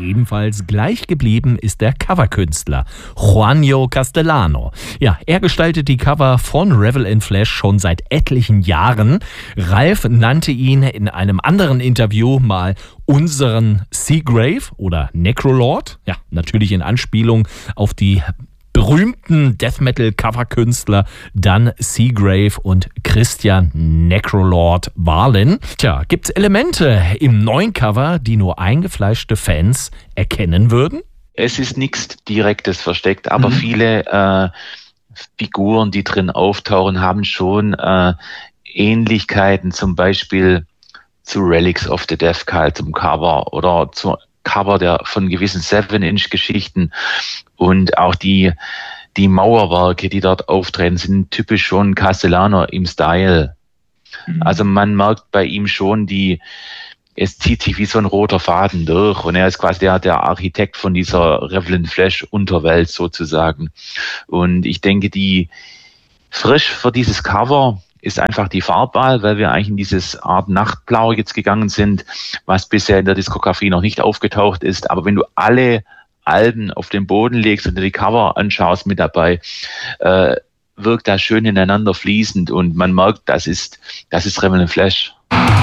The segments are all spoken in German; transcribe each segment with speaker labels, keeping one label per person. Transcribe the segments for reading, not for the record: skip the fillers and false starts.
Speaker 1: Ebenfalls gleich geblieben ist der Coverkünstler Juanjo Castellano. Ja, er gestaltet die Cover von Revel in Flesh schon seit etlichen Jahren. Ralf nannte ihn in einem anderen Interview mal unseren Seagrave oder Necrolord. Ja, natürlich in Anspielung auf die berühmten Death-Metal-Coverkünstler Dan Seagrave und Christian Necrolord Wahlen. Tja, gibt's Elemente im neuen Cover, die nur eingefleischte Fans erkennen würden?
Speaker 2: Es ist nichts Direktes versteckt, aber viele Figuren, die drin auftauchen, haben schon Ähnlichkeiten, zum Beispiel zu Relics of the Death Cult, zum Cover oder zu Cover von gewissen 7-Inch-Geschichten, und auch die Mauerwerke, die dort auftreten, sind typisch schon Castellano im Style. Also man merkt bei ihm schon, es zieht sich wie so ein roter Faden durch, und er ist quasi der Architekt von dieser Revel in Flesh Unterwelt sozusagen. Und ich denke, die frisch für dieses Cover ist einfach die Farbwahl, weil wir eigentlich in dieses Art Nachtblau jetzt gegangen sind, was bisher in der Diskografie noch nicht aufgetaucht ist. Aber wenn du alle Alben auf den Boden legst und dir die Cover anschaust mit dabei, wirkt das schön ineinander fließend, und man merkt, das ist Revel in Flesh.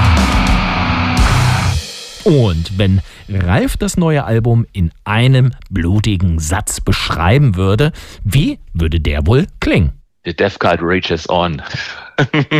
Speaker 1: Und wenn Ralf das neue Album in einem blutigen Satz beschreiben würde, wie würde der wohl klingen?
Speaker 2: The Death Cult rages on.